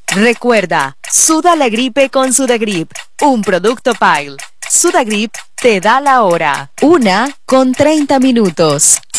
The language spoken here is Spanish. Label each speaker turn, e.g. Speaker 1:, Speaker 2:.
Speaker 1: Recuerda, suda la gripe con Sudagrip, un producto Pile. Sudagrip te da la hora. 1:30 minutos.